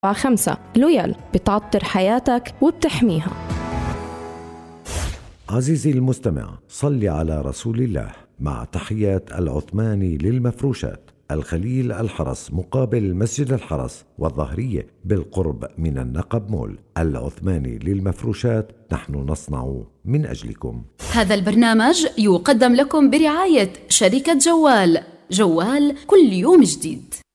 5. لويال بتعطر حياتك وبتحميها. عزيزي المستمع، صل على رسول الله. مع تحيات العثماني للمفروشات، الخليل الحرس مقابل مسجد الحرس والظهرية بالقرب من النقب مول. العثماني للمفروشات، نحن نصنع من أجلكم. هذا البرنامج يقدم لكم برعاية شركة جوال كل يوم جديد.